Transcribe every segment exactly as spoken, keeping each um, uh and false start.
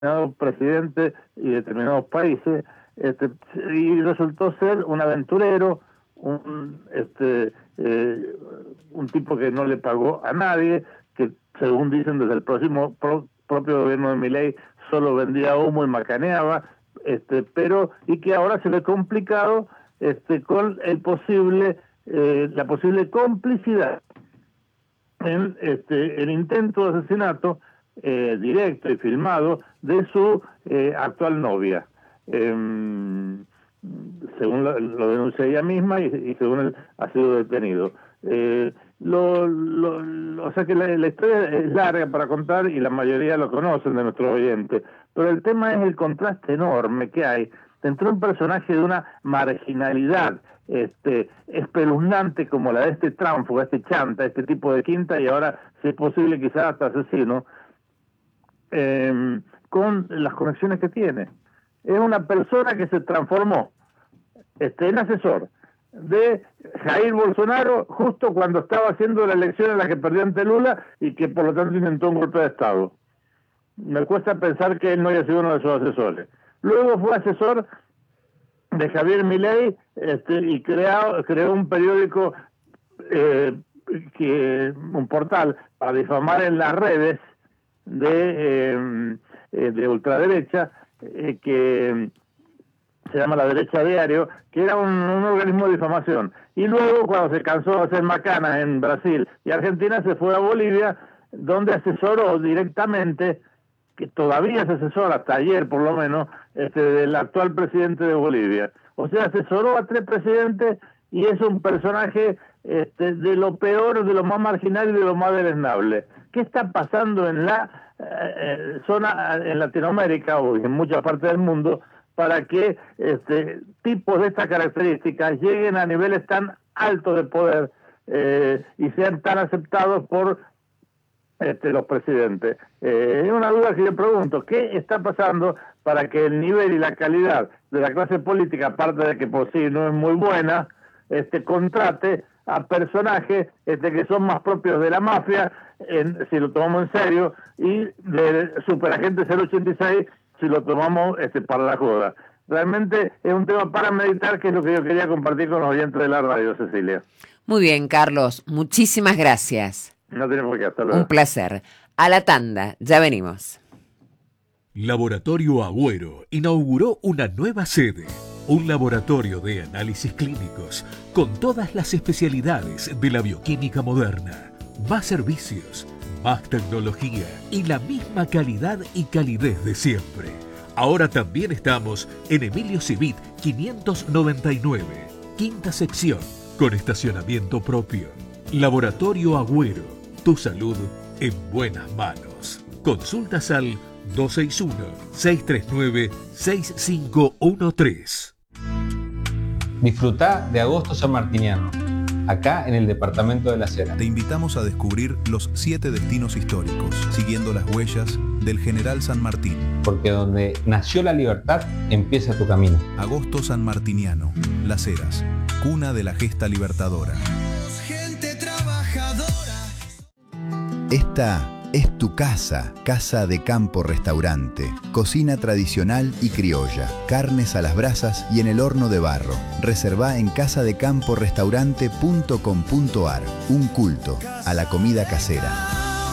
determinados presidentes y determinados países, este, y resultó ser un aventurero, un este eh, un tipo que no le pagó a nadie, que según dicen desde el próximo pro, propio gobierno de Milei solo vendía humo y macaneaba, este pero y que ahora se ve complicado este con el posible eh, la posible complicidad en este el intento de asesinato eh, directo y filmado de su eh, actual novia. Eh, según lo, lo denuncia ella misma y, y según él ha sido detenido. Eh, lo, lo, lo, o sea que la, la historia es larga para contar y la mayoría lo conocen de nuestros oyentes, pero el tema es el contraste enorme que hay entre un personaje de una marginalidad este espeluznante como la de este tránfuga, este chanta, este tipo de quinta y ahora, si es posible, quizás hasta asesino, eh, con las conexiones que tiene. Es una persona que se transformó este, en asesor de Jair Bolsonaro justo cuando estaba haciendo la elección en la que perdió ante Lula y que por lo tanto intentó un golpe de Estado. Me cuesta pensar que él no haya sido uno de sus asesores. Luego fue asesor de Javier Milei este, y creó, creó un periódico, eh, que un portal para difamar en las redes de, eh, de ultraderecha, eh, que se llama La Derecha Diario, que era un, un organismo de difamación. Y luego, cuando se cansó de hacer macanas en Brasil y Argentina, se fue a Bolivia, donde asesoró directamente, que todavía se asesora, hasta ayer por lo menos, este, del actual presidente de Bolivia. O sea, asesoró a tres presidentes y es un personaje este, de lo peor, de lo más marginal y de lo más deleznable. ¿Qué está pasando en la eh, zona, en Latinoamérica o en muchas partes del mundo, para que este, tipos de estas características lleguen a niveles tan altos de poder eh, y sean tan aceptados por este, los presidentes? Eh, es una duda que yo pregunto, ¿qué está pasando para que el nivel y la calidad de la clase política, aparte de que por sí no es muy buena, este, contrate a personajes este, que son más propios de la mafia, en, si lo tomamos en serio, y de Superagente cero ochenta y seis, si lo tomamos este, para la joda? Realmente es un tema para meditar, que es lo que yo quería compartir con los oyentes de la radio, Cecilia. Muy bien, Carlos. Muchísimas gracias. No tenemos que hacerlo. Un placer. A la tanda. Ya venimos. Laboratorio Agüero inauguró una nueva sede. Un laboratorio de análisis clínicos con todas las especialidades de la bioquímica moderna. Más servicios, más tecnología y la misma calidad y calidez de siempre. Ahora también estamos en Emilio Civit quinientos noventa y nueve, quinta sección, con estacionamiento propio. Laboratorio Agüero, tu salud en buenas manos. Consultas al dos seis uno, seis tres nueve, seis cinco uno tres. Disfrutá de Agosto Sanmartiniano, acá en el departamento de Las Heras. Te invitamos a descubrir los siete destinos históricos, siguiendo las huellas del General San Martín. Porque donde nació la libertad, empieza tu camino. Agosto Sanmartiniano, Las Heras, cuna de la gesta libertadora. Gente trabajadora. Esta es tu casa, Casa de Campo Restaurante. Cocina tradicional y criolla, carnes a las brasas y en el horno de barro. Reservá en casa de campo restaurante punto com punto ar. Un culto a la comida casera.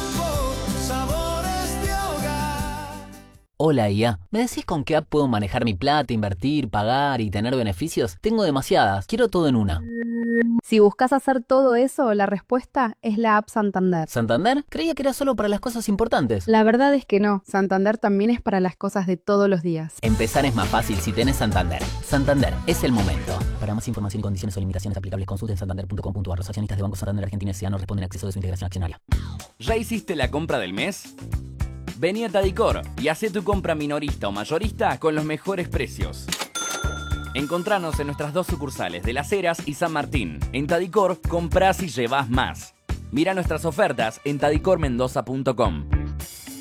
Hola I A, ¿me decís con qué app puedo manejar mi plata, invertir, pagar y tener beneficios? Tengo demasiadas, quiero todo en una. Si buscas hacer todo eso, la respuesta es la app Santander. ¿Santander? Creía que era solo para las cosas importantes. La verdad es que no, Santander también es para las cosas de todos los días. Empezar es más fácil si tenés Santander. Santander, es el momento. Para más información y condiciones o limitaciones aplicables, consulten santander punto com punto ar. Los accionistas de Banco Santander Argentina S A no responden a acceso de su integración accionaria. ¿Ya hiciste la compra del mes? Vení a Tadicor y hacé tu compra minorista o mayorista con los mejores precios. Encontranos en nuestras dos sucursales de Las Heras y San Martín. En Tadicor, comprás y llevás más. Mira nuestras ofertas en tadicor mendoza punto com.